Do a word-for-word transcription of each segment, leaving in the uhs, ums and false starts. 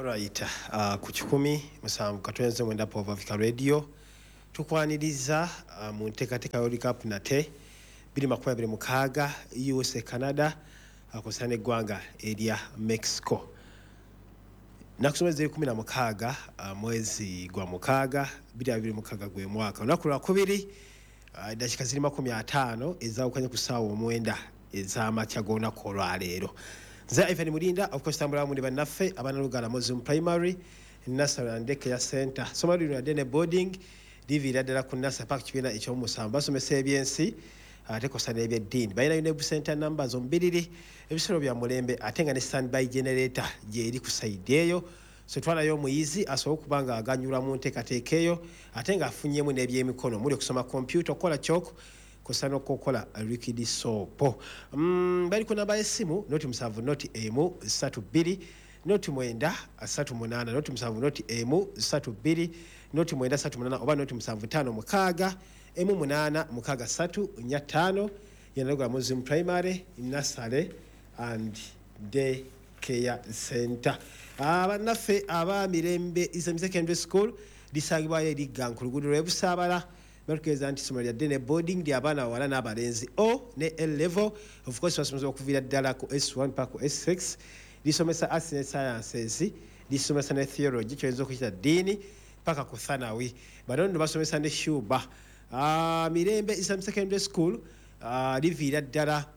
Alright, uh, ku kikumi musanvu katwenze mwenda po Africa Radio tukwaniriza uh, mu nteekateeka World Cup nate biri makumi abiri mukaaga U S A Canada akusana eggwanga erya Mexico nakusomeza kumi na mukaaga uh, mwezi gwa mukaaga biri abiri mukaaga gwe mwaka olunaku lwa kubiri uh, dakika ziri makumi ataano ezawukanye ku ssaawa omwenda ez'amakya g'olunaku olwaleero. Nze Ivan Mulinda of course tambula muri banaffe abana Lugala Muslim Primary Nasser and Daycare Center somali na dene boarding divira dala ku Nasser Park kibina ekyo musamba somesa ebyensi ate ko sana ebyedini bayina Unable Center numbers ombiriri ebisoro bya mulembe atenga ne standby generator je eri ku side eyo so twala yo muyizi aso kubanga aganyula mu nteekateeka eyo atenga afunyemu n'ebyemikono muri kusoma computer kola choko kusano kokola liquid soap mm bali kuna ba esimu noti musanvu noti emu satu bbiri noti mwenda satu munana noti musanvu noti emu satu bbiri noti mwenda satu munana oba noti musanvu tano mukaaga emu munana mukaaga satu nya tano yanalugala Muslim Primary Nursery and Daycare Center abanaffe aba Mirembe Islam Secondary School disangibwa eri gankulugulu lwebusabala Merkeza anti Somalia dene boarding di abana wala na balenzi O ne L level of course wasomeza okuvira ddala ku S one pako S six lisomesa arts and sciences lisomesa ne theology kyenzo okuyita dini paka ku thanawi banondo basomesa ne shuba ah Mirembe Islam Secondary School ah livira ddala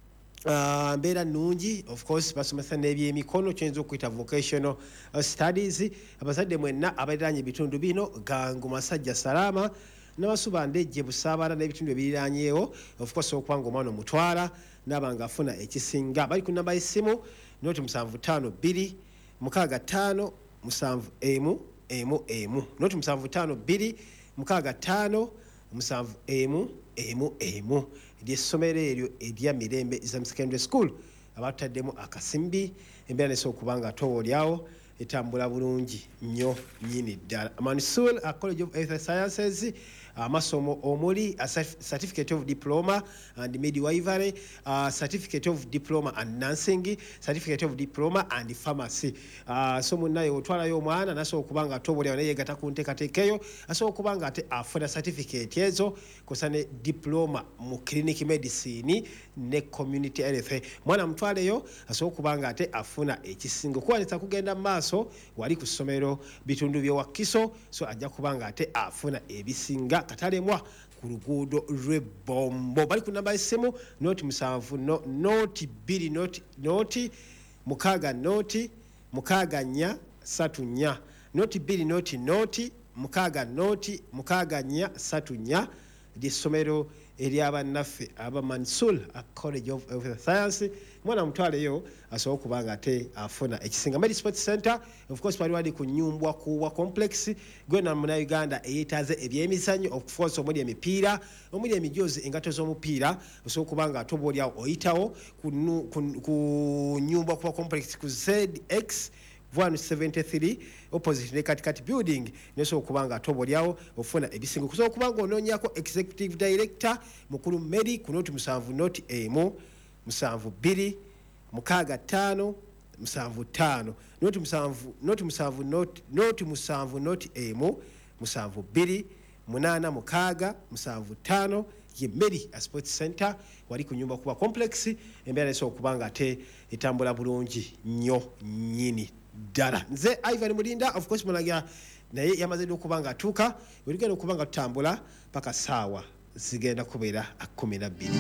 Uh, mbera nungi of course basomesa nebye mikono kyenzo okuyita vocational uh, studies abazadde mwenna abaliranye bitundu bino gangu masajja salama n'abasuba ndejje busabala n'ebitundu ebiriranyeewo of course okwanga omwana omutwala n'abanga afuna ekisinga bali ku namba y'essimu noti musanvu ttaano bbiri mukaaga ttaano musanvu emu emu emu noti musanvu ttaano bbiri mukaaga ttaano musanvu emu emu emu ly'essomero eryo erya Mirembe Islam Secondary School abataddemu akasimbi embeera nese okubanga towoolyawo etambula bulungi nnyo nnyini ddala. Mansour a College of Health Sciences amasomo omuli a certificate of diploma and midwifery, a certificate of diploma and nursing, certificate of diploma and pharmacy. Uh, so munayo otwalayo omwana naso okubanga atobolya naye gata ku nteekateeka eyo aso okubanga ate afuna certificate ezo kusane diploma mu clinic medicine ne community health. Mwana mutwaleyo aso okubanga ate afuna ekisingo kuwanisa kugenda maaso wali ku ssomero bitundu bye wakiso so ajja kubanga ate afuna ebisinga katalemwa ku luguudo lw'ebbombo bali ku namba y'essimu noti musanvu no, noti bbiri noti noti mukaaga noti mukaaga nnya satu nnya noti bbiri noti noti mukaaga noti mukaaga nnya satu nnya ly'essomero ery'abannaffe aba Mansour a College of Health Science mwana mutwaleyo asobola okubanga ate afuna ekisinga. Medi Sports Center of course bali wali ku nyumbwa kuwa complex gwena muna Uganda eyetaaze ebyemizannyo of course omuli emipiira omuli emijozi engato z'omupiira osobola okubanga atobolyawo oyitawo ku, ku, ku nyumbwa kuwa complex ku Z X one seventy-three opposite ne katikati building neso okubanga atobolyawo ofuna ebisingo kuso okubanga ononyako executive director mukulu Mary kunoti musanvu noti emu musanvu bbiri mukaaga ttaano musanvu ttaano noti musanvu noti musanvu noti noti musanvu noti emu musanvu bbiri munana mukaaga musanvu ttaano ye Mary a Sports Center wali ku nyumba kuba complex embeera neso okubanga ate etambula bulungi nnyo nnyini dala. Nze Ivan Mulinda of course mulaga naye yamaze okubanga atuuka weligenda okubanga tutambula paka saawa zigenda kubeera kumi na bbiri.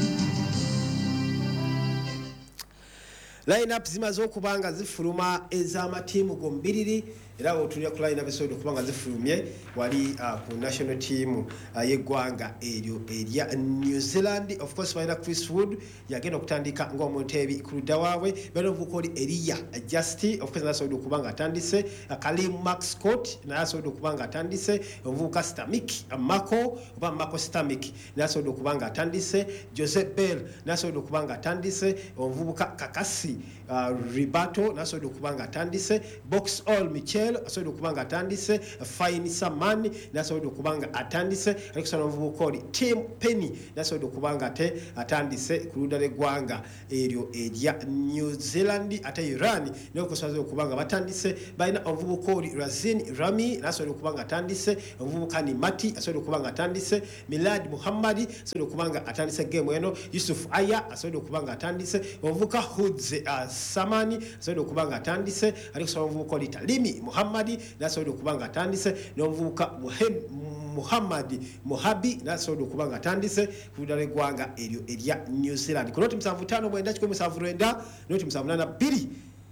Line up zimaze okubanga zifuluma ez'amatiimu gombiriri era otulya ku line up esobola okubanga zifulumye wali uh, ku national team uh, y'eggwanga eryo erya New Zealand of course balina Chris Wood yagenda okutandika ng'omunteebi ku ludda waabwe bano bukoli Elia Justi of course nasobola okubanga atandise uh, Kalim Max Scott naye asobola okubanga atandise omuvubuka Stamik uh, Mako oba Mako Stamik naye asobola okubanga atandise Joseph Bell naye asobola okubanga atandise omuvubuka Kakasi Nancy uh, Ribato nasobola okubanga atandise, Box All Michel asobola okubanga atandise, Fine Samani nasobola okubanga atandise, alikusana omuvubuka oli Tim Penny nasobola okubanga ate atandise ku ludda lw'eggwanga eryo erya New Zealand. Ate Iran n'okusobola okubanga batandise, balina omuvubuka oli Razin Rami nasobola okubanga atandise, omuvubuka ni Mati asobola okubanga atandise, Milad Muhammadi asobola okubanga atandise game eno, Yusuf Aya asobola okubanga atandise, omuvubuka Hudze uh, Samani asobola okubanga atandise, alikusaba omuvubuka oli Talimi Muhammadi nasobola okubanga atandise, n'omuvubuka Muhammadi Mohabi nasobola okubanga atandise ku ludda lw'eggwanga eryo erya New Zealand. Ku noti musanvu ttaano mwenda kikumi musanvu lwenda noti musanvu munaana bbiri.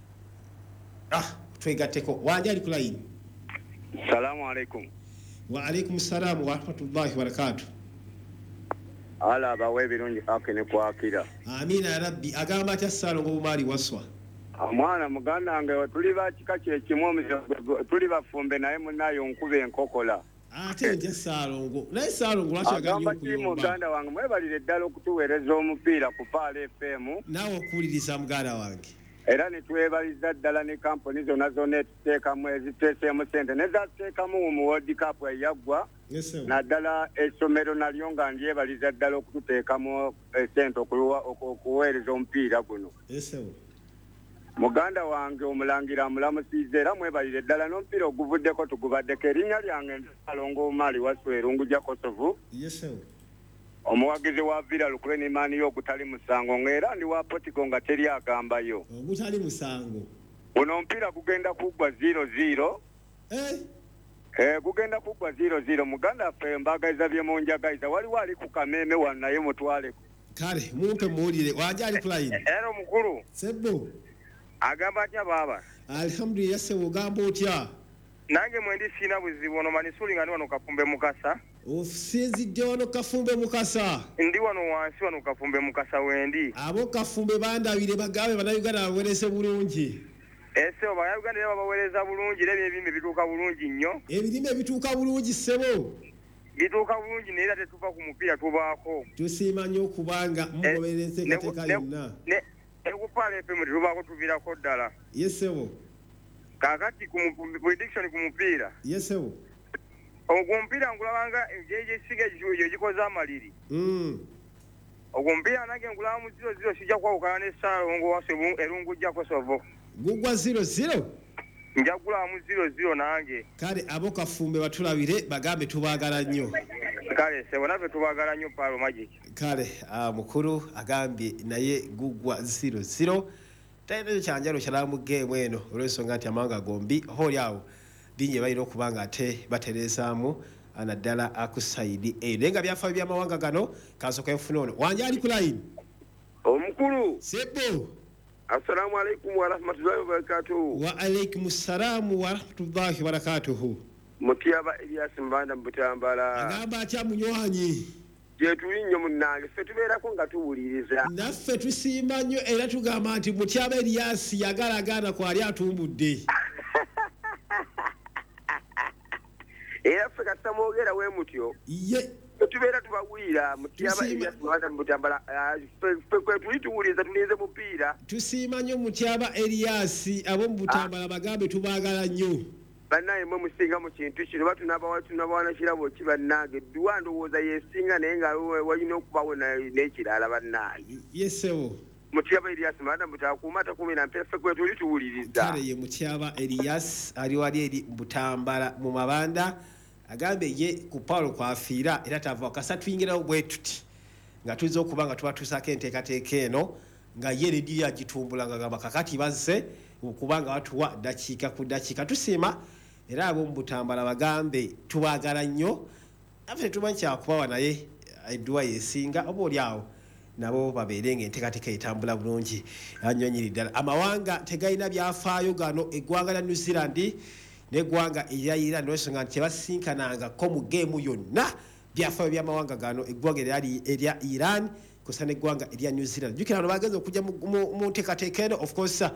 Ah, twegatteko. Wanja ali ku line. Salamu alaikum. Wa alaikum salaam wa rahmatullahi wa barakatuh. Ala bawe birungi akene kwakira. Amina ya rabbi. Agamba atya Ssaalongo Bumaali Waswa. Mwana muganda wange tuli ba kika kye kimu tuli bafumbe naye munayo nkube enkokola. Ate nje Ssaalongo. Naye Ssaalongo lwaki agambye okuyomba? Muganda wange mwebalire ddala okutuweereza omupiira ku Paala F M. Naawe okuwuliriza muganda wange. Era ne twebaliza ddala ne kampuni zonna zonna eziteekamu eziteeseemu ssente nezaziteekamu mu World Cup eyaggwa. Naddala essomero nalyo nga ndyebaliza ddala okututeekamu ssente okuweereza omupiira guno. Muganda wange omulangira mulamusiize era mwebalire ddala n'omupiira oguvuddeko tugubaddeko. Erinnya lyange Ssaalongo Bumaali Waswa Erunguja Kosovu. Omuwagizi wa Villa Lukule n'Imaani y'ogutali musango ng'era ndi wa Portugal nga teri agambayo. Ogutali musango. Guno omupiira gugenda kuggwa zero zero. Eh? Eh, gugenda kuggwa zero zero. Muganda waffe mbaagaliza bye munjagaliza. Waliwo ali ku kameeme wano naye mutwale. Kale, mumpe muwulire. Wanja ali ku line. Era omukulu. Sebbo. Agamba atya baaba? Alhamdulillah sebo ogamba otya? Nange mwendi sina buzibu ono manisulinga ndi wano Kafumbe Mukasa. Osinzidde wano Kafumbe Mukasa. Ndi wano wansi wano Kafumbe Mukasa wendi. Abo Kafumbe bandabire bagambe bannayuganda baweereze bulungi. Ese Abannayuganda era baweereza bulungi era ebirime bituuka bulungi nnyo. Ebirime bituuka bulungi ssebo. Bituuka bulungi naye era tetuva ku mupiira tubaako. Tusiima nnyo okubanga mugobereza enteekateeka yonna. Ekupaala F M tetubaako tuviirako ddala. Yes sebo. Kakati ku prediction ku mupiira. Yes sebo. Ogumpira ngulabanga jeje siga ejo gikoza amaliri. Mm. Ogumpira nange ngulaba mu zero zero sijja kwawukana ne Ssaalongo Waswa Erunguja Kosovo. Gugwa zero zero. Njagula mu zero zero nange. Kale abo Kafumbe batulabire bagambe tubaagala nnyo. Kale sebo naffe tubaagala nnyo Paalo Magic. Kale uh, mukulu agambye naye gugwa zero zero. Taino kyanjalo kyalamu game eno olw'ensonga nti amawanga gombi holi awo binye balina okubanga ate baterezaamu anaddala akusaidi eyo naye nga byafaayo by'amawanga gano kansooka enfuna ono wanja ali ku line. Omukulu. Sebbo. Assalamu alaikum wa rahmatullahi wa barakatuhu. Wa alaikum salamu wa rahmatullahi wa barakatuhu. Mutyaba Elias Mbanda Mbutambala. Agamba atya munywanyi. Je tuli nnyo munnange ffe tubeerako nga tuwuliriza. Naffe tusiima nnyo era tugamba nti Mutyaba Elias yagalagaana kwali atumbudde. Era ffe kasita mwogera we mutyo. Ye. Tubeera tubawulira Mutyaba Elias Mbanda Mbutambala ffe kwe tuli tuwuliriza tulinze mupiira. Tusiima nnyo Mutyaba Elias abo mu Butambala bagambe tubaagala nnyo. Bannaye mwe musinga mu kintu kino batunabawa tunabawana kirabo ki bannange duwa ndowooza yesinga naye nga walina okubawo n'ekirala bannaye. Yesebo. Mutyaba Elias Mbanda Mbutambala takumi na mpya ffe kwe tuli tuwuliriza. Kale ye Mutyaba Elias ali wali eri Butambala mu mabanda agambe ye ku Paalo kwafiira era tava kasa tuyingirawo bwe tuti nga tuliza okuba nga tuba tusaako enteekateeka eno nga ye rediyo yagitumbula nga gamba kakati bazze okubanga batuwa ddakiika ku ddakiika tusiima era abo mu Butambala bagambe tubaagala nnyo naffe tumanyi kyakubawa naye edduwa yesinga oba oli awo nabo babeere ng'enteekateeka etambula bulungi annyonyiri ddala amawanga tegalina byafaayo gano eggwanga lya New Zealand n'eggwanga erya Iran n'ensonga nti tebasinkanangako mu geemu yonna byafaayo by'amawanga gano eggwanga erya Iran kusa n'eggwanga erya New Zealand jjukira bano bagenza okujja mu nteekateeka eno of course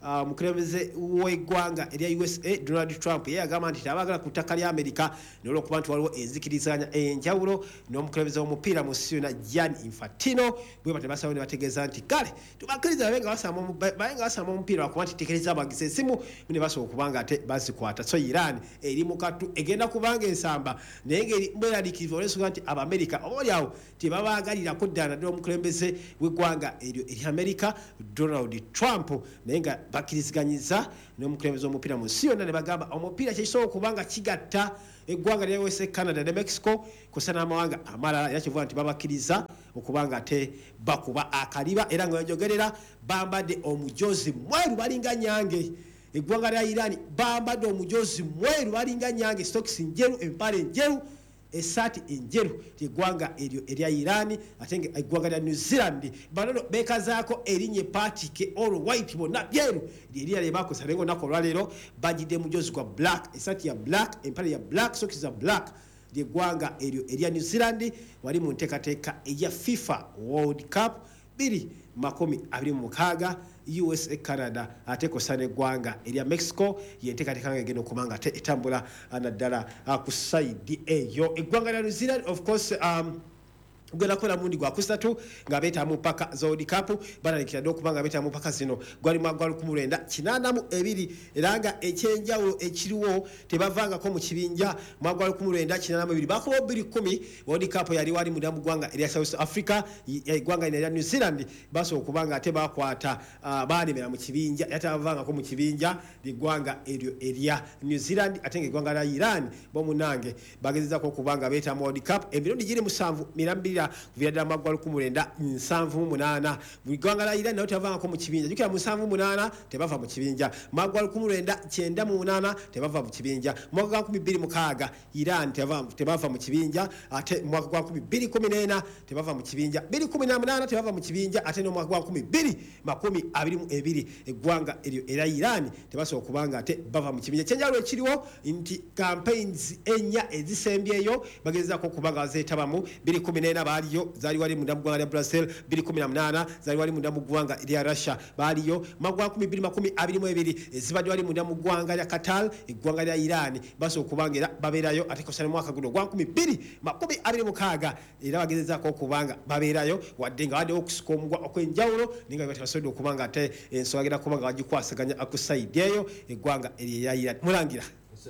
omukulembeze w'eggwanga erya U S A Donald Trump yagamba nti tabagala ku ttaka lya Amerika n'olwokuba nti waliwo enzikiriziganya enjawulo n'omukulembeze w'omupiira mu Siona Gianni Infantino bwe batebasawo ne bategeeza nti kale tubakkiriza babe nga basamba omupiira wakuba nti tekereza bagisa esimu ne basobola okubanga ate bazikwata. So Iran eri mu kattu egenda kubanga ensamba naye ngeri mweraliikirivu olw'ensonga nti Abamerika obaolyawo tebabaagalirako ddala ddala omukulembeze w'eggwanga eryo eri Amerika Donald Trump naye nga bakkiriziganyiza n'omukulembeze w'omupiira mu Siona ne bagamba omupiira kyekisobola okubanga kigatta eggwanga lya U S A, Canada ne Mexico kusa n'amawanga amalala era kivuga nti babakkiriza okubanga ate bakuba akaliba era nga wenjogerera bambadde omujozi mweru balinga nyange. Eggwanga lya Iran bambadde omujozi mweru balinga nyange, stokisi njeru, empale njeru, esaati enjeru. Eggwanga eryo erya Iran ate nga eggwanga lya New Zealand banono bekazaako erinnya patike all white bonna byeru lyeriya lye bakosa naye ng'olunaku olwaleero bajjidde mujozi gwa black, esaati ya black, empale ya black, stokisi za black. Eggwanga eryo erya New Zealand wali mu nteekateeka eya FIFA World Cup biri makumi abiri mu mukaaga U S A Canada ate kosa n'eggwanga erya Mexico yenteekateeka nga egenda okubanga ate etambula naddala ku side eyo. Eggwanga lya New Zealand of course um, gwenda kukola mundi gwa kusatu nga beetaamu mpaka za World Cup balaliikira dde okuba nga beetaamu mpaka zino gwali mwaka lukumi lwenda kinaana mu ebiri era nga ekyenjawulo ekiriwo tebavangako mu kibinja mwaka lukumi lwenda kinaana mu ebiri bakuba bbiri kkumi World Cup yali wali munda mu ggwanga erya South Africa eggwanga lino erya New Zealand basobola okuba nga ate bakwata uh, baalemera mu kibinja era tebavangako mu kibinja eggwanga eryo erya New Zealand ate nga eggwanga lya Iran bo munange bagezezaako okuba nga beetaamu World Cup emirundi giri musanvu mirambirira kuvira ddala mwaka lukumi lwenda nsanvu mu munaana eggwanga lya Iran nayo tebavangako mu kibinja jukira mu nsanvu mu munaana tebava mu kibinja mwaka lukumi lwenda kyenda mu munaana tebava mu kibinja mwaka gwa nkumi bbiri mukaaga Iran tebava mu kibinja ate mwaka gwa nkumi bbiri kumi n'ena tebava mu kibinja bbiri kumi na munaana tebava mu kibinja ate n'omwaka gwa nkumi bbiri makumi abiri mu ebiri eggwanga eryo era Iran tebasobola okubanga ate bava mu kibinja. Ekyenjawulo ekiriwo nti campaigns ennya ezisembyeyo bagezezaako okuba nga bazeetabamu bbiri kumi n'ena baaliyo zaali wali munda mu ggwanga lya Brazil, bbiri kumi na munaana zaali wali munda mu ggwanga lya Russia baaliyo mwaka gwa nkumi bbiri makumi abiri mu ebiri ezibadde wali munda mu ggwanga lya Qatar eggwanga lya Iran basobola okubanga era babeerayo ate kosa n'omwaka guno gwa nkumi bbiri makumi abiri mukaaga era bagezezaako okubanga babeerayo wadde nga waddewo okusika omugwa okw'enjawulo naye nga batebasobodde okubanga ate ensonga agenda kuba nga bagikwasaganya ku sayidi eyo eggwanga eryo erya Iran. Mulangira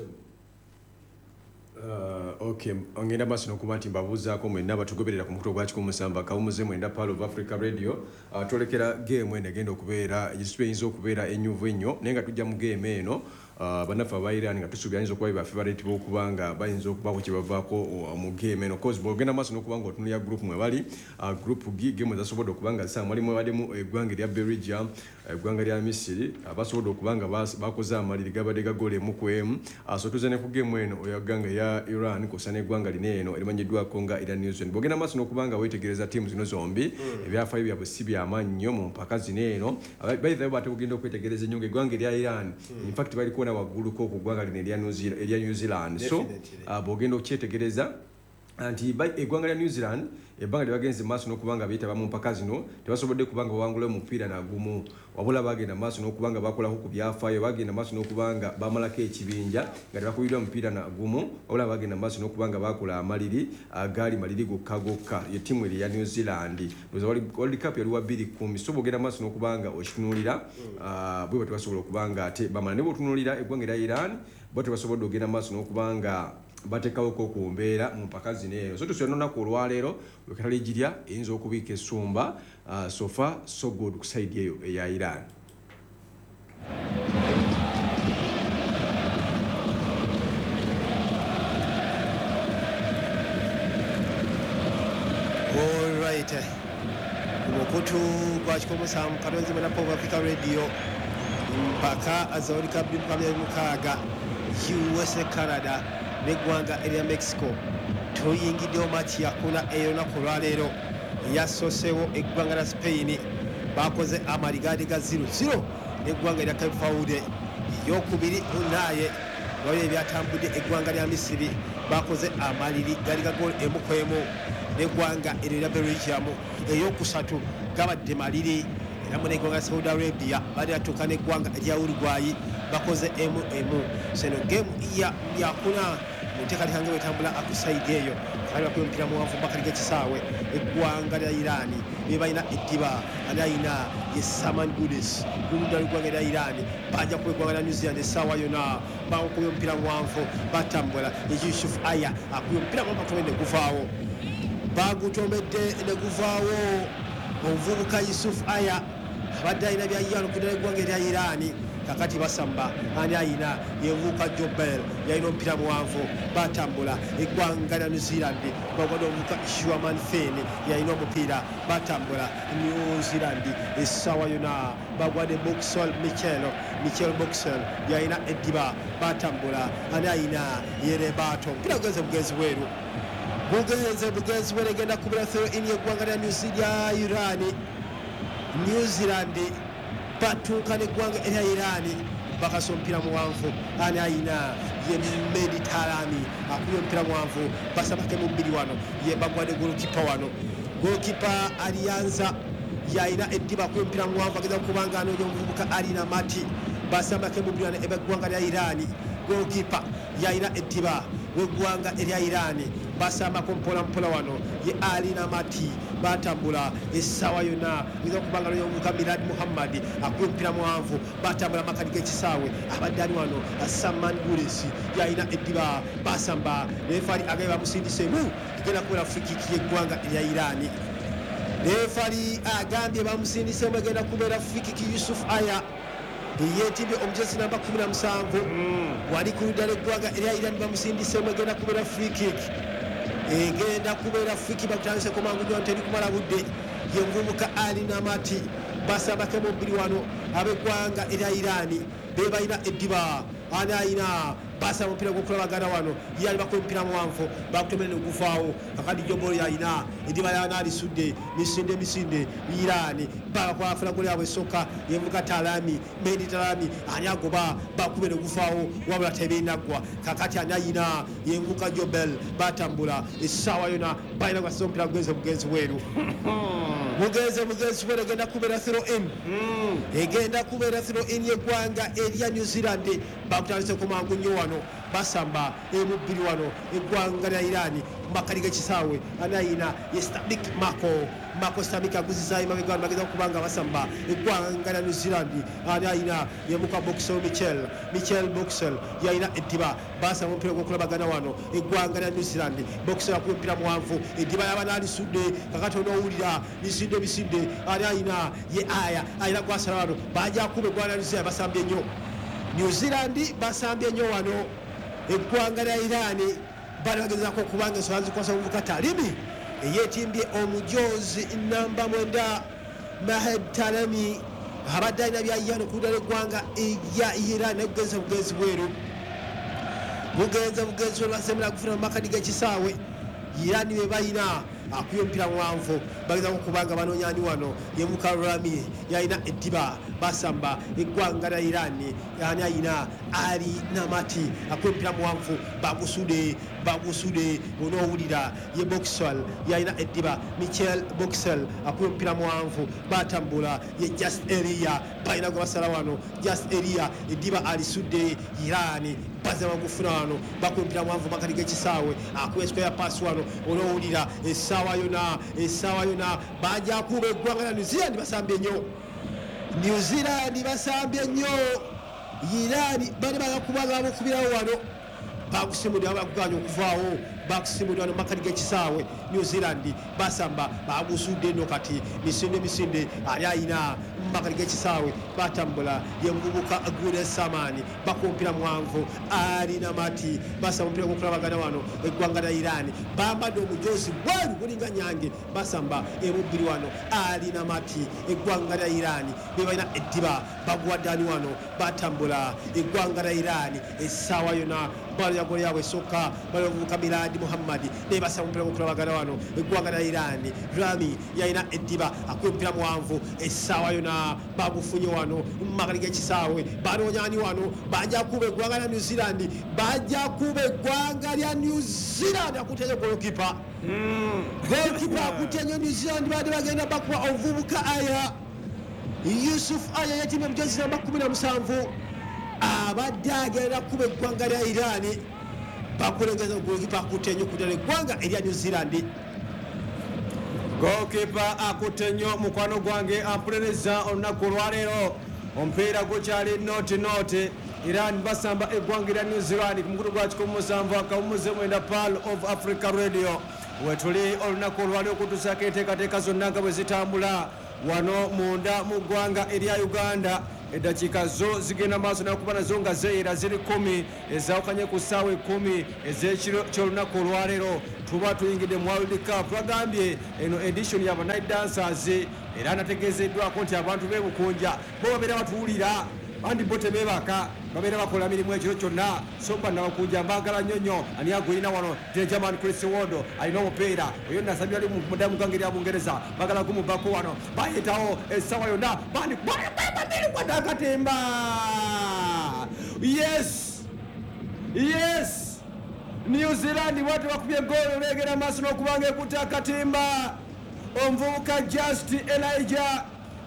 Uh, okay, ongenda basi nokuba nti mbabuuzaako mwenna batugoberera ku mukutu gwa kikumi musamba kawumuze mwenda Pearl of Africa Radio uh, twolekera game eno egenda okubeera egiyinza okubeera enyuvu ennyo naye nga tujja mu game eno uh, bannaffe aba Iran nga tusuubira ayinza okuba be favorite b'okubanga bayinza okubaako kye bavaako uh, mu game eno cause bw'ogenda maaso n'okuba nga otunulira group mwe bali uh, group G game ezasobodde okuba nga zisaamu walimu ebaddemu eggwanga erya Belgium eggwanga lya Misiri basobodde okuba nga bakoze amaliri gabadde gagola emu ku emu so tuze ne ku game eno eyagganga eya Iran kosa n'eggwanga lino eno erimanyiddwako nga era New Zealand. Bw'ogenda maaso n'okuba nga weetegereza ttiimu zino zombi ebyafaayo byabwe si by'amaanyi nnyo mu mpaka zino eno bayithayo bate bugenda okwetegereza ennyo ng'eggwanga erya Iran in fact bali kuwona wagguluko ku ggwanga lino erya New Zealand so bw'ogenda okyetegereza anti eggwanga lya New Zealand ebbanga lyebagenze maaso n'okuba nga beetaba mu mpaka zino tebasobodde kuba nga bawangula omupiira nagumu wabula bagenda maaso n'okuba nga bakolako ku byafaayo bagenda maaso n'okuba nga bamalako ekibinja nga tebakubiddwa omupiira nagumu wabula bagenda maaso n'okuba nga bakola amaliri agaali maliri gokka gokka ye ttiimu eri ya New Zealand ndoza World Cup yali wa bbiri kkumi so bw'ogenda maaso n'okuba nga okitunuulira bwe ba tebasobola okuba nga ate bamala ne bw'otunuulira eggwanga erya Iran bo tebasobodde okugenda maaso n'okuba nga batekawoko ku mbeera mu mpaka zino eno so tusula n'olunaku olwaleero lwekatale girya eyinza okubiika essumba uh, so far so good ku sayidi eyo eya Iran. Alright, umukutu gwa kikomusamu kalonzi mwena Pearl of Africa Radio mpaka za World Cup mpaka mukaaga U S A Canada n'eggwanga erya Mexico tuyingiddewo machi yakuna eyo lunaku olwaleero yasoseewo eggwanga lya Spain bakoze amarigadi ga zero zero n'eggwanga erya Cape Verde eyokubiri unaaye waliwo ebyatambudde eggwanga lya Misiri bakoze amaliri gali gagolo emu ku emu n'eggwanga eryo erya Belgium eyokusatu gabadde maliri yamune eggwanga Saudi Arabia bali atuuka n'eggwanga erya Uruguay bakoze emu emu. Seno game ya yakuna muteekateeka nga bwetambula akusaidi eyo kali bakuba omupiira muwanvu Bakari Gekisaawe eggwanga lya Irani be balina eddiba ani alina ye Saman Gudis kuludda lw'eggwanga lya Irani bajja kuba eggwanga lya New Zealand essaawa yonna bakubye omupiira muwanvu batambula ye Yusuf Aya akubye omupiira muwanvu bagutomedde ne guvaawo bagutomedde ne guvaawo omuvubuka Yusuf Aya abadde alina byayiyano kudda eggwanga erya Irani kakati basamba ani ayina yevuka Jobel yalina omupiira muwanvu batambula eggwanga lya New Zealand bagwadde omuvuka Shuaman Fene yalina omupiira batambula New Zealand essaawa yonna bagwadde Boxall Michel Michel Boxall yalina eddiba batambula ani ayina yerebato omupiira gugenze bugenzi bweru bugenze bugenzi bweru egenda kubira thero ini eggwanga lya New Zealand Irani New Zealand batuuka n'eggwanga erya Irani bakasa omupiira muwanvu ani ayina ye Meditarami akubye omupiira muwanvu basabake mu bbiri wano ye bagwadde golokipa wano golokipa Alianza yalina eddiba akubye omupiira muwanvu ageza okubanga anoonya omuvubuka Alina Mati basabake mu bbiri wano eggwanga lya Irani golokipa yalina eddiba w'eggwanga erya Irani basambako mpola mpola wano ye Alina Mati batambula essaawa yonna ngeza okubanga n'omuvubuka Milad Muhammad akubye omupiira muwanvu batambula Makati Gekisaawe abadde ali wano Saman Gulesi yalina eddiba basamba refari agaye bamusindisemu egenda kubeera frikiki y'eggwanga erya Irani refari agambye bamusindisemu egenda kubeera frikiki Yusuf Aya yeetimbye omujezi namba kumi na musanvu wali ku ludda lw'eggwanga erya Irani bamusindisemu egenda kubeera frikik egenda kubeera friki bakutandise kumangu nyo nteri kumala budde ye muvubuka Alina Mati basambake mu bbiri wano ab'eggwanga erya Irani be balina eddiba ani ayina basaba omupiira gw'okulabagana wano ye ali bakola omupiira muwanvu bakutomere ne guvaawo kakati Jobolo yalina eddiba lyana alisudde misinde misinde Irani babakwafuna goli yabwe esooka ye muvubuka Talami Medi Talami ani agoba bakube ne guvaawo wabula tebinaggwa kakati ani ayina ye muvubuka Jobel batambula essaawa yonna balina gwasiza omupiira gugenze bugenzi bweru mugenze mugenzi bweru egenda kubeera thero in egenda kubeera thero in y'eggwanga erya New Zealand bakutandise ku mangu nnyo wano basamba emu bbiri wano eggwanga lya Irani Bakari Gekisaawe ani ayina ye Stabik Mako Mako Stabik aguzizaayo mabega wano bageza okubanga basamba eggwanga lya New Zealand ani ayina ye muka Boxall Michel Michel Boxall yalina eddiba basamba omupiira gw'okulabagana wano eggwanga lya New Zealand Boxall akubye omupiira muwanvu eddiba yabana alisudde kakati onoowulira misinde misinde ani ayina ye Aya ayina gwasala wano bajja akuba eggwanga lya New Zealand basambye nnyo New Zealand basambye nnyo wano eggwanga lya Irani bali bagezaako okubanga ensonga zikwasa omuvubuka Talimi eyeetimbye omujozi namba mwenda Mahed Talami abadde alina byayiyano ku ludda lw'eggwanga erya Irani naye bugenze bugenzi bweru bugenze bugenzi bweru basemera kufuna mu Makati Gekisaawe Irani be balina akubye omupiira muwanvu bagezaako okubanga banoonya ani wano ye muka Rami yalina eddiba basamba eggwanga lya Irani ani ayina Alina Mati akubye omupiira muwanvu bagusude bagusude onoowulira ye Boxall yalina eddiba Michel Boxall akubye omupiira muwanvu batambula ye Just Elia balina gwe basala wano Just Elia eddiba alisudde Irani baza bagufuna wano bakubye omupiira muwanvu Makati Gekisaawe akubye square pass wano onoowulira essaawa yonna essaawa yonna bajja akuba eggwanga lya New Zealand basambye nnyo New Zealand basambye nnyo Irani bali bagakubanga babukubirawo wano bakusimudde abakuganya okuvaawo bakusimudde wano Makati Gekisaawe New Zealand basamba bagusudde nno kati misinde misinde ali ayina Makati Gekisaawe batambula ye muvubuka Gude Samani bakuba omupiira muwanvu Alina Mati basamba omupiira gw'okulabagana wano eggwanga lya Irani bambadde omujozi bweru gulinga nyange basamba emu bbiri wano Alina Mati eggwanga lya Irani be balina eddiba baguwadde ani wano batambula eggwanga lya Irani essaawa yonna balya goli yabwe esooka bali omuvubuka Milad Muhammad naye basamba omupiira gw'okulabagana wano eggwanga lya Irani Rami yalina eddiba akubye omupiira muwanvu essaawa yonna bagufunye wano Makati Gekisaawe banoonya ani wano bajja kuba eggwanga lya New Zealand bajja kuba eggwanga lya New Zealand akutenye golokipa golokipa akutenye New Zealand badde bagenda bakuba omuvubuka Aya Yusuf Aya yatimye mjezi namba kumi na musanvu abadde agenda kuba eggwanga lya Iran bakulengeza golikipa akutte nnyo kudala eggwanga erya New Zealand. Goalkeeper akutte nnyo mukwano gwange ampuliriza olunaku olwaleero omupiira gukyali noti noti. Iran basamba eggwanga erya New Zealand ku mukulu gwa kikumi musanvu akawumuze mwenda Pearl of Africa Radio wetuli olunaku olwaleero okutuusaako enteekateeka zonna nga bwe zitambula wano munda mu ggwanga erya Uganda. Eddakiika zo zigenda maaso nakuba nazo nga zeera ziri kumi ezawukanye ku ssaawa ekkumi ez'ekiro ky'olunaku olwaleero tuba tuyingidde mu World Cup. Twagambye eno edition y'aba night dancers era anategeezeddwako nti abantu b'ebukunja bo babeera batuwulira bandi bo tebeebaka babeera bakola mirimu ekiro kyonna so bonna bakunja mbaagala nnyo nnyo ani agulina wano German Chris Wondo alina omupiira oyo nasabye ali mudda mu ggwanga erya Bungereza baagala kumubako wano bayitawo essaawa yonna bandi kwatakatemba. Yes yes New Zealand watu bakubye goal olegera maaso n'okubanga ekutte akatimba omuvubuka Just Elijah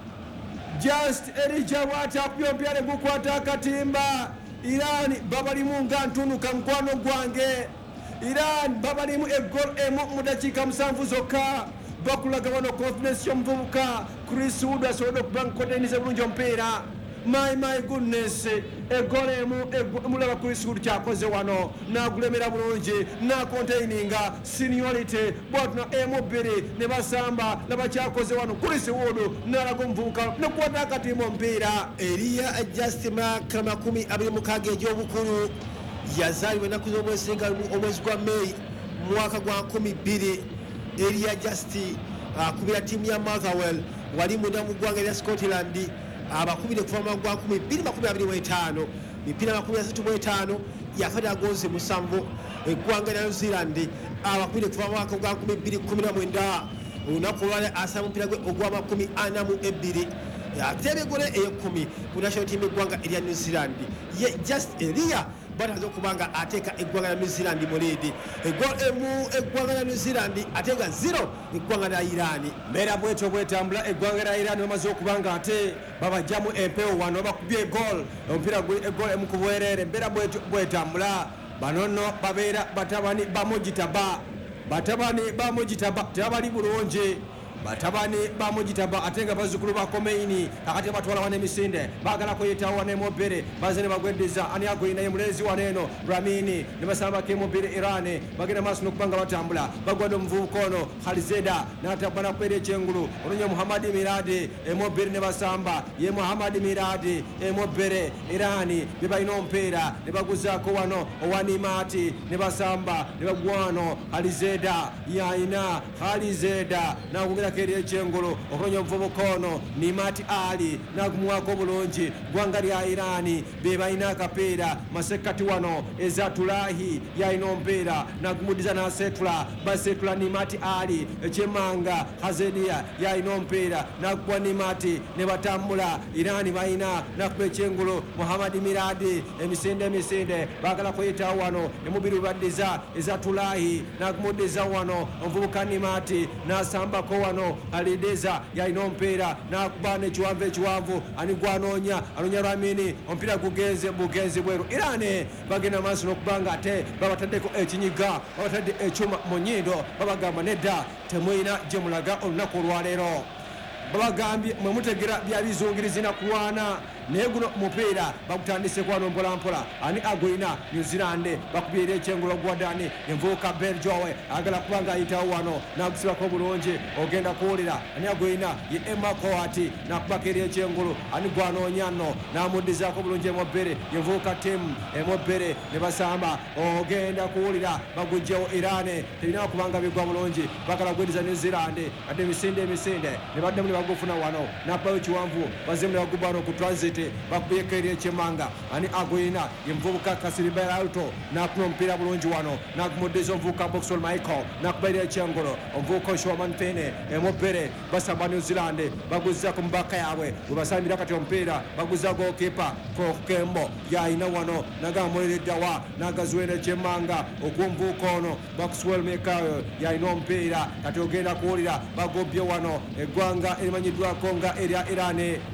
Just Elijah wata akubye omupiira ne gukwata akatimba. Iran babalimu nga ntunuka mukwano gwange. Iran babalimu eggol emu mu dakiika musanvu zokka bakulaga wano confidence y'omuvubuka Chris Wood asobodde okuba nkodeniza bulungi omupiira. My my goodness eggol emu mulaba Chris Wood kyakoze wano n'agulemera bulungi n'akontaininga seniority bwatuna emu bbiri ne basamba nabakyakoze wano Chris Wood n'alaga omuvubuka n'okukwata akatimba omupiira. Eriya Just myaka makumi abiri mukaaga egy'obukulu yazaalibwa ennaku z'omwesinga omwezi gwa May mu mwaka gwa nkumi bbiri. Eriya Just akubira ttiimu ya Motherwell wali munda mu ggwanga erya Scotland abakubire kuva mu gwa nkumi bbiri makumi abiri mu etaano mipiira makumi asatu mu etaano yafata agonze musanvu. Eggwanga lya New Zealand abakubire kuva mu mwaka gwa nkumi bbiri kumi na mwenda olunaku olwale asaba omupiira gwe ogwa makumi ana mu ebbiri ateba egole ey'ekkumi ku national team eggwanga erya New Zealand. Ye Just Eriya bataza okubanga ateeka eggwanga lya New Zealand mu liidi eggol emu eggwanga lya New Zealand ateeka zero eggwanga lya Iran. Mbeera bwetyo bwetambula eggwanga lya Iran bamaze okubanga ate babajjamu empewo wano bakubye egol omupiira egol emu ku bwereere. Mbeera bwetyo bwetambula bano nno babeera batabani bamugitaba batabani bamugitaba tebabali bulungi batabani bamugitaba ate nga bazzukulu ba Khomeini kakati batwala wane emisinde baagala kuyitawo wane mobere baze ne bagweddiza ani agulina ye mulezi waneeno Ramini ne basambako emobere Iran bagenda maaso n'okubanga batambula bagwadde omuvubuka ono Khalizeda n'atabana kubeera ekyengulu olunyo Muhammad Miradi emobere ne basamba ye Muhammad Miradi emobere Iran be balina omupiira ne baguzaako wano Owanimati ne basamba ne bagwano Khalizeda yaina Khalizeda n'akugera eri ekyengulu okunonya omuvubuka ono Nimati Ali n'agumuwaako bulungi. Ggwanga lya Iran be balina akapiira masekkati wano Ezatulahi yalina omupiira n'agumuddiza n'asetula basetula Nimati Ali ekyemanga Hazedia yalina omupiira n'agubwa Nimati ne batambula. Iran balina n'akuba ekyengulu Muhammad Miradi emisinde emisinde baagala kuyitawo wano emubiri baddiza Ezatulahi n'agumuddiza wano omuvubuka Nimati n'asambako wano Alideza yalina omupiira n'akuba n'ekiwanvu ekiwanvu ani gwanoonya anoonya Ramini omupiira gugenze bugenzi bweru. Iran bagenda maaso n'okubanga ate babataddeko ekinyiga babatadde ekyuma mu nnyindo babagamba nedda temulina gye mulaga olunaku olwaleero. Babagambye mwe mutegera bya bizungirizi na kulwana naye guno mupiira bagutandise kwano mpola mpola ani agulina New Zealand bakubira ekyengulu gwadani envuuka Beljowe agala kubanga ayitawo wano n'agusibako bulungi ogenda kuwulira ani agulina ye Emma Coati n'akubako eri ekyengulu ani gwanoonya nno n'amuddizaako bulungi emobbere yenvuuka timu emobbere ne basamba ogenda kuwulira bagugjewo Iran terina kubanga bigwa bulungi bagala gweddiza New Zealand adde emisinde emisinde ne baddemu ne bagufuna wano n'akubayo ekiwanvu bazemu ne bagubba wano ku transit bakubiyeko eri ekyemanga ani agulina yemuvubuka Kasiribera Alto n'akuna omupiira bulungi wano n'agumuddiza omuvubuka Boxall Michael n'akuba eri ekyengolo omuvubuka Oshoman Fene emobbere basamba New Zealand baguzza ku mbaka yaabwe bwe basambira kati omupiira baguzza goalkeeper Kokembo yalina wano nagamulereddawa n'agazuwena ekyemanga ogw'omuvubuka ono Boxall Michael yalina omupiira kati ogenda kuwulira bagobye wano eggwanga erimanyiddwako nga erya Iran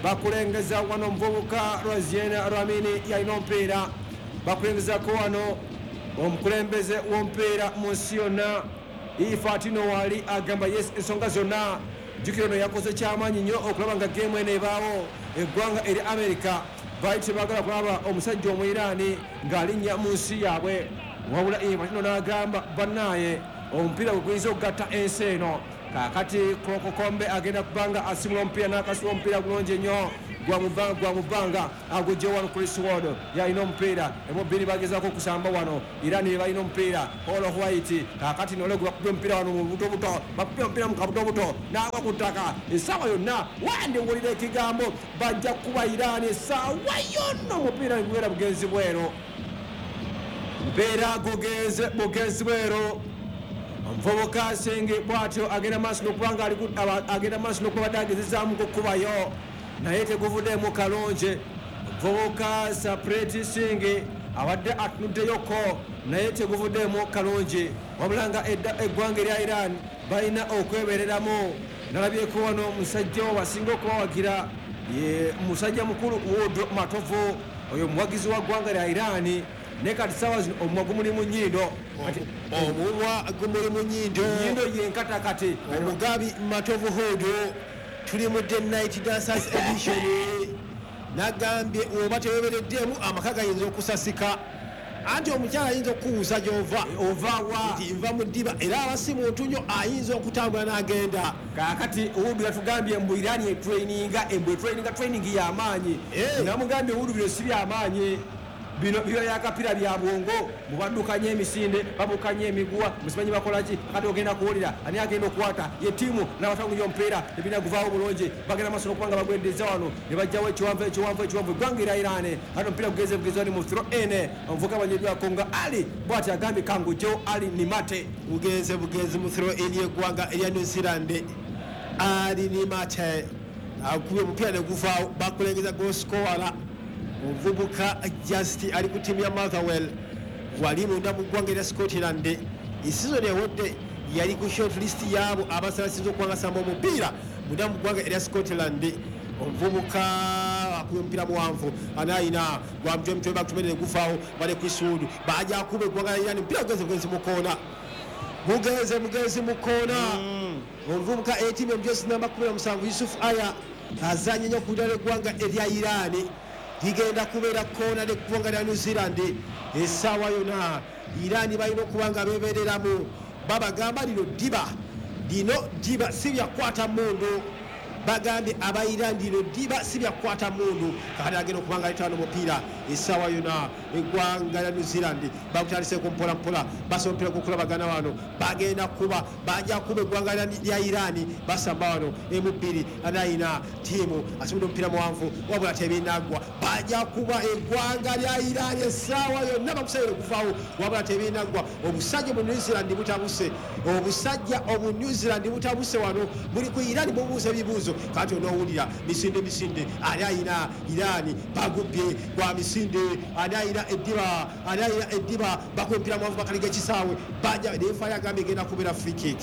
bakulengeza wano omuvubuka Roziena Ramini yalina omupiira bakulengezako wano omukulembeze w'omupiira mu nsi yonna Ifatino wali agamba yes ensonga zonna jjukira ono yakoze kyamaanyi nnyo okulaba nga geemu eno ebaawo eggwanga eri Amerika baali tebaagala kulaba omusajja Omu-Irani ng'alinnya mu nsi yaabwe wabula Ifatino n'agamba bannaaye omupiira gwe guyinza okugatta ensi eno kaakati Kokokombe agenda kubanga asimula omupiira n'akasula omupiira bulungi nnyo gwa mubanga gwa mubanga agujje wano Chris Ward yalina omupiira emubiri bagezaako okusamba wano Irani balina omupiira All White kaakati nolegu bakubye omupiira wano mu buto buto bakubye omupiira mu kabuto buto n'agwa ku ttaka essaawa yonna wandi wulira ekigambo bajja kuba Irani essaawa yonna omupiira gubeera bugenzi bwero mpeera gugenze bugenzi bwero omuvubuka Senge bw'atyo agenda maaso n'okubanga agenda maaso n'okuba badde agezezaamu kukubayo naye teguvuddemu kalonje omuvubuka Sapreti Senge awadde atunuddeyoko naye teguvuddemu kalonje wabula nga eggwanga erya Iran balina okwebereramu nalabyeko wano omusajja wasinga okubawagira ye musajja mukulu Wood Matovu oyo muwagizi wa ggwanga lya Iran ne kati sawa zino omumwa gumuli mu nnyindo omumwa gumuli mu nnyindo nnyindo yenkatakati omugabi Matovu Hodo tuli mu the night dancers edition nagambye oba tewebereddemu amaka gayinza okusasika anti omukyala ayinza okuwuusa gy'ova ovaawa nti nva mu ddiba era abasi muntu nnyo ayinza okutambula n'agenda kaakati Uhudu yatugambye mbu Irani etraininga embu etraininga training y'amaanyi namugambye Uhudu bino si byamaanyi bino byo yakapira bya bwongo mubaddukanye emisinde babukanye emiguwa musimanyi bakolaki kati ogenda kuwulira ani agenda okukwata ye ttiimu n'abatangunya omupiira ebina guvaawo bulungi bagenda maaso n'okubanga bagwedeza wano ne bajjawo ekiwanvu ekiwanvu ekiwanvu eggwanga erya Iran kati omupiira gugeze bugezi wali mu throw ene omuvuka banyebyako nga Ali bw'ati agambye kangujjewo Ali Nimate bugenze bugenzi mu throw ene eggwanga erya New Zealand Ali Nimate akubye omupiira ne guvaawo bakulengeza goalscorer omuvubuka Just ali ku ttiimu ya Motherwell wali munda mu ggwanga erya Scotland esizoni ewedde yali ku short list yaabo abasalasinza okuwangasamba omupiira munda mu ggwanga erya Scotland omuvubuka akuba omupiira muwanvu anayina gwa mutwe mutwe bakutumerere guvaawo bale ku isuudu bajja akuba eggwanga lya Iran omupiira gugenze bugenzi mu koona bugenze bugenzi mu koona omuvubuka ettiimu emujosi namba kumi na musanvu Yusuf Aya azanye nnyo ku ddala eggwanga erya Iran ligenda kubeera koona ly'eggwanga lya New Zealand essaawa yonna Iran balina okuba nga beebereramu babagamba lino ddiba lino ddiba si byakwata mundu bagambye aba Iran lino ddiba si byakwata mundu kakati agenda okuba nga alitaano omupiira essaawa yonna eggwanga lya New Zealand bakutandiseko mpola mpola basa omupiira gukulabagana wano bagenda kuba bajja kuba eggwanga lya Iran basamba wano emu bbiri anayina ttiimu asibudde omupiira muwanvu wabula tebinaggwa bajja kuba eggwanga lya Iran essaawa yonna bakusabire okuvaawo wabula tebinaggwa obusajja mu New Zealand butabuse obusajja obu New Zealand butabuse wano buli ku Iran bubuuza ebibuuzo kati onoowulira misinde misinde ali ayina Iran bagubbye gwa misinde ani ayina eddiba ani ayina eddiba bakuba omupiira muwanvu bakaliga ekisaawe bajja refari agambye egenda kubeera free kick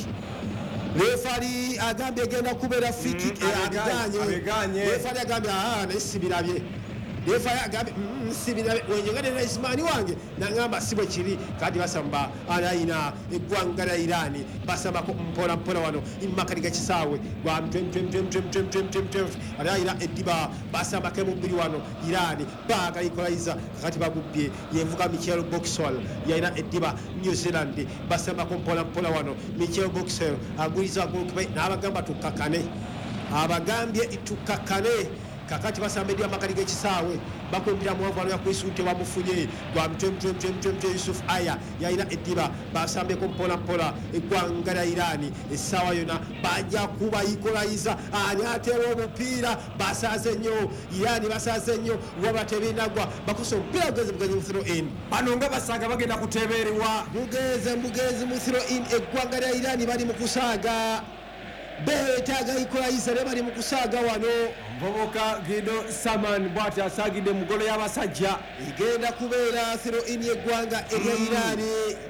refari agambye egenda kubeera free kick abiganye refari agambye aa naye sibirabye refari agambye sibirabye wenjogere na Ismaani wange nangamba si bwe kiri kati basamba anayina eggwanga lya Iran basambako mpola mpola wano imakaliga kisaawe gwa mtwemtwemtwemtwemtwemtwemtwem anayina eddiba basambako emubbiri wano Iran baagalikolayiza kakati bagubbye yenvuga Michael Boxall yalina eddiba New Zealand basambako mpola mpola wano Michael Boxall aguliza golukipa n'abagamba tukkakane abagambye tukkakane kakati basamba eddiba makaliga ekisaawe bakumpira muwanvu wano yakwisuute bamufunye gwa mtwemtwemtwemtwemtwe Yusuf Aya yalina eddiba basambeko mpola mpola eggwanga lya Iran essaawa yonna bajja kuba ikolayiza ani ateera omupiira basaaze nnyo Iran basaaze nnyo wabula tebinaggwa bakusa omupiira bugenze bugenzi mu throw in bano nga basaaga bagenda kuteebererwa bugenze bugenzi mu throw in eggwanga lya Iran bali mu kusaaga beetaaga ikolayiza ne bali mu kusaaga wano omuvubuka Gido Saman bw'ati asaagidde mu golo y'abasajja egenda kubeera throw in y'eggwanga erya Iran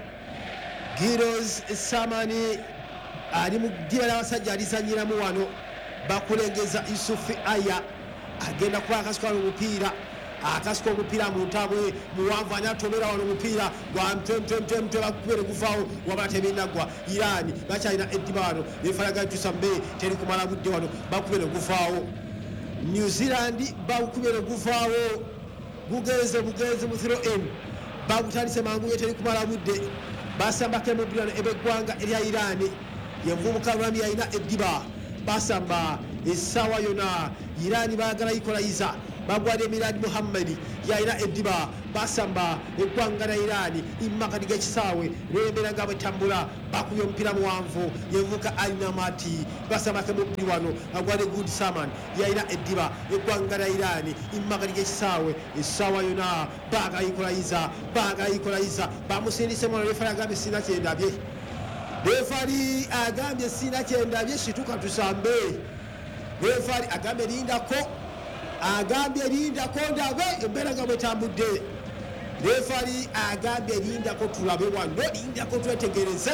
Gido Saman ali mu ddiba ly'abasajja alizanyiramu wano bakulengeza Yusuf Aya agenda kuba akasukala omupiira akasuka omupiira mu ntabwe muwanvu anatomera wano omupiira gwa mtemtemtemte bakubere guvaawo wabala tebinagwa Iran bakyalina eddiba wano nefalaga jusa mbe teri kumala budde wano bakubere guvaawo New Zealand bakubere guvaawo bugenze bugenze mu zero m bagutandise mangu teri kumala budde basamba ke mubira ebeggwanga erya Iran yevubuka lwami yalina eddiba basamba esawa yona Iran bagala ikolayiza bagwade Milad Muhammad yalina eddiba basamba eggwanga lya Iran immakati g'ekisaawe lwembera nga bwetambula bakubye omupiira muwanvu yevuka alina mati basamba ke mubiri wano agwade Good Saman yalina eddiba eggwanga lya Iran immakati g'ekisaawe essaawa yona baga ikolayiza baga ikolayiza bamusindise mwana lefali agambye sina kyendabye lefali agambye sina kyendabye situka tusambe lefali agambye lindako agambye lindako ndabe embeera nga bwetambudde lefali agambye lindako tulabe wano lindako twetegereze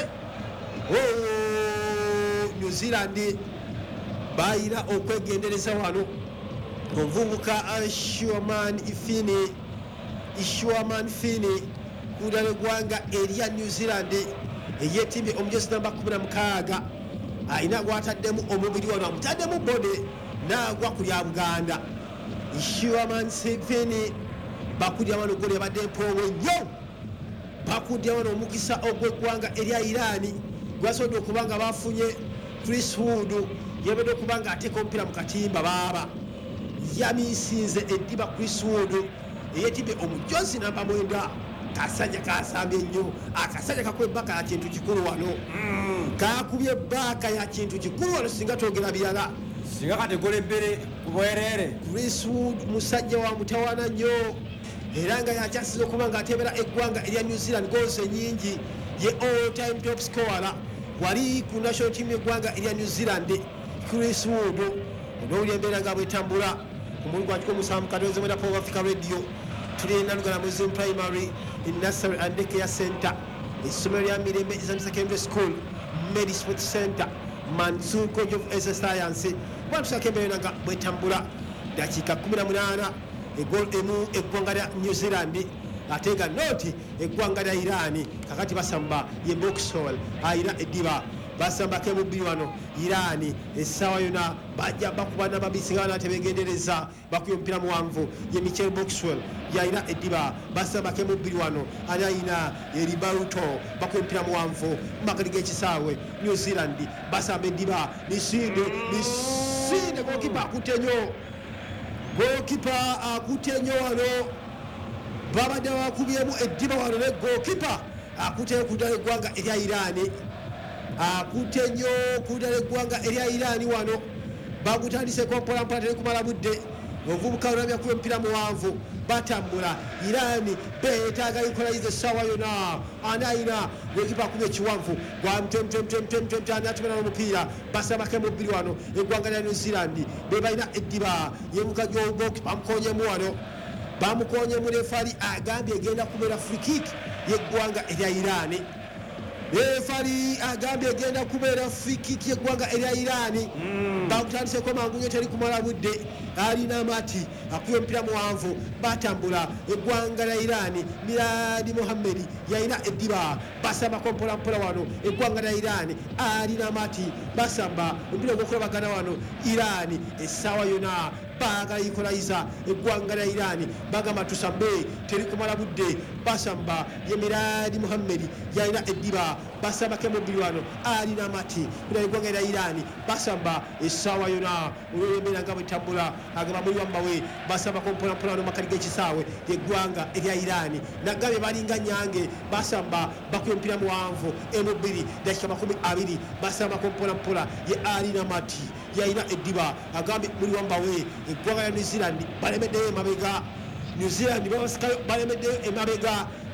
New Zealand bayina okwegendereza wano omuvubuka Shuaman Fini Shuaman Fini kudala eggwanga erya New Zealand eyetimye omujesi namba kumi na mukaaga ayina gwataddemu omubiri wano amutaddemu bode nagwa ku lya Buganda Shuaman Fini bakudya wano gole badde mpowe nnyo bakudya wano omukisa ogw'eggwanga erya Iran gwasobodde okubanga bafunye Chris Wood yebadde okubanga ateeka omupiira mu katimba baaba yamisinze eddiba Chris Wood eyetibye omujozi namba mwenda kasajja kasambye nnyo akasajja kakuba ebbaka ya kintu kikulu wano kakubye ebbaka ya kintu kikulu wano singa twogera birala singa kategola ebbere kubwerere Chris Wood musajja wa mutawana nnyo era nga yakyasiza okuba nga atebera eggwanga erya New Zealand goals ennyingi ye all time top scorer wali ku national team y'eggwanga erya New Zealand Chris Wood onowuli embeera nga bwetambula omuli gwa kikumi musanvu katonze mwenda Power Africa Radio tulina Lugala Muslim Primary in Nursery and Daycare Center essomero lya Mirembe Islamic Secondary School Medi Sports Center Mansour College of Health Science bwatusaka embeera nga bwetambula dakiika kumi na munaana egol emu eggwanga lya New Zealand ate nga noti eggwanga lya Iran kakati basamba ye Boxall ayina eddiba basamba ke mubiri wano Iran essaawa yona bajja bakuba n'ababisi nga banatebegendereza bakuye omupiira muwanvu ye Michel Boxall yayina eddiba basamba ke mubiri wano ani ayina eribaruto bakuye omupiira muwanvu mumakati g'ekisaawe New Zealand basamba eddiba nisinde nisinde gokipa akutte nnyo gokipa akutte nnyo wano babadde bakubyemu eddiba wano ne gokipa akutte kudala eggwanga erya Iran akutte nnyo kudala eggwanga erya Iran wano bagutandiseko mpolampola teri kumala budde ovubuka olwabya kuba omupiira muwanvu batambula Iran beetaaga ikolayiza essaawa yona anayina gokipa akubye ekiwanvu gwa mtemtemtemtemtemte anatumena n'omupiira basabake mubiri wano eggwanga lya New Zealand be balina eddiba yebuka gyogokipa bamukonyemu wano bamukonyemu lefali agambye egenda kubeera free kick yeggwanga erya Iran lefali agambye egenda kubeera free kick yeggwanga erya Iran bakutandiseko mangu nnyo teri kumala budde alina mati akuye omupiira muwanvu batambula eggwanga lya Iran Milad Muhammad yalina eddiba basambako mpolampola wano eggwanga lya Iran alina mati basamba omupiira ogwokulabagana wano Iran essaawa yona baagala yikolayiza eggwanga lya Iran bagamba tusambe teri kumala budde basamba ye Milad Muhammad yalina eddiba basambako emubiri wano alina mati kuna eggwanga lya Iran basamba essaawa yona olw'embeera nga bwetambula agamba muli wambawe basambako mpolampola wano makati g'ekisaawe yeggwanga erya Iran nagambye balinga nyange basamba bakuye omupiira muwanvu emubiri dakiika makumi abiri basambako mpolampola ye alina mati yalina eddiba agambye muli wambawe eggwanga lya New Zealand balemeddeyo emabega New Zealand babasikayo balemeddeyo emabega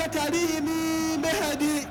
Katalini Mehadi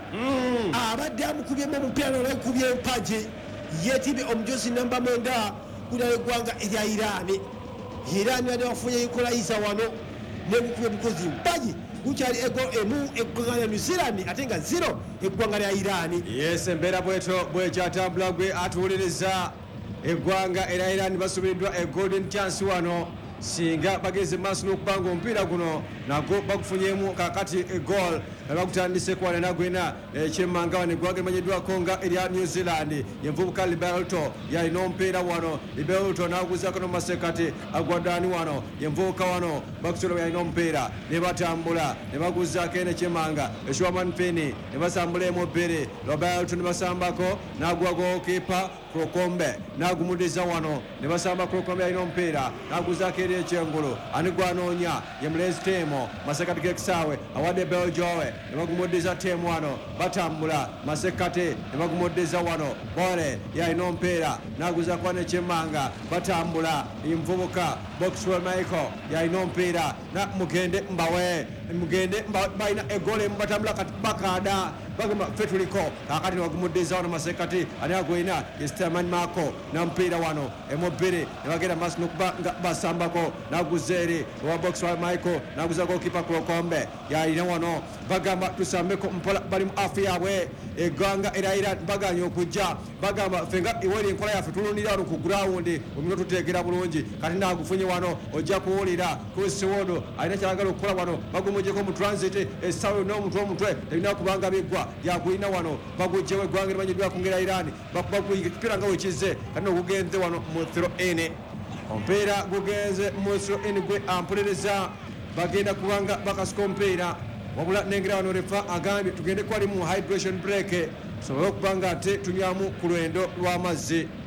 abadde amukubyemu omupiira n'okubya empagi yeetibye omujozi namba mwenda kudala eggwanga erya Irani. Irani yali wafunye equalizer wano negukubye bukozi mpagi gukyali ego emu eggwanga lya New Zealand ate nga zero eggwanga lya Irani. Yes, embeera bweto bwekyatambula gwe atuwuliriza eggwanga erya Irani basubiddwa e golden chance wano singa bageze maaso n'okubanga omupiira guno nagwo bagufunyemu kakati egol bagutandise kwana nagwena ekyemmanga wano eggwanga emanyiddwako nga erya New Zealand yenvubuka Liberto yalina omupiira wano Liberto naguzako nomumasekati agwadani wano yenvubuka wano bakusola yalina omupiira ne batambula ne baguzaako eno ekyemmanga Eshuaman Pini ne basambula emu bbiri Roberto ne basambako nagwa gokipa Krokombe nagumudiza wano ne basamba Krokombe yalina omupiira naguzaako eri ekyengulu ani gwanoonya ye Mulenzi Temo masekati gekisaawe awadde Beljowe ne bagumudiza Temo wano batambula masekati ne bagumudiza wano Bole yalina omupiira naguzaako wano ekyemmanga batambula envubuka Boxwell Michael yalina omupiira na mugende mbawe mugende balina egole mubatambula kati bakada bagamba ffe tuliko kakati nebagumudiza wano masekati ani agwina Esteman Mako na mpira wano emu bbiri ne bagenda maaso n'okuba nga basambako naguza eri owa Boxwell Michael naguza gokipa Krokombe yalina wano bagamba tusambeko mpola bali mu afu yaabwe eggwanga era era baganya okujja bagamba ffe nga iweri enkola yaffe tulundira wano ku gurawundi omino tuteekera bulungi kati nagufunye wano ojja kuwulira kusiwodo alina kyagala okukola wano bagumujeko mu transit essaawa yonna omuntu omutwe terina kubanga biggwa yakulina wano bagujjewo eggwanga erimanyiddwa ku ngera Irani bakubakuyiga ekipiira nga wekize kati nogugenze wano mu throw in omupiira gugenze mu throw in gwe ampuliriza bagenda kubanga bakasika omupiira wabula nengera wano refa agambye tugende kwali mu hydration break tusobole okuba nga ate tunywamu ku lwendo lw'amazzi.